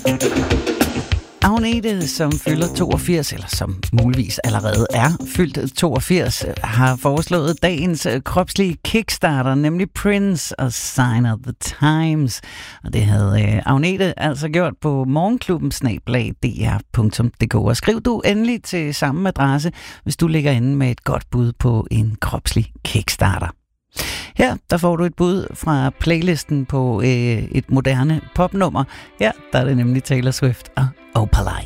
Agnete, som fylder 82, eller som muligvis allerede er fyldt 82, har foreslået dagens kropslige kickstarter, nemlig Prince og Sign of the Times. Og det havde Agnete altså gjort på morgenklubben@dr.dk. Og skriv du endelig til samme adresse, hvis du ligger inde med et godt bud på en kropslig kickstarter. Her, der får du et bud fra playlisten på et moderne popnummer. Her, der er det nemlig Taylor Swift og Opalite.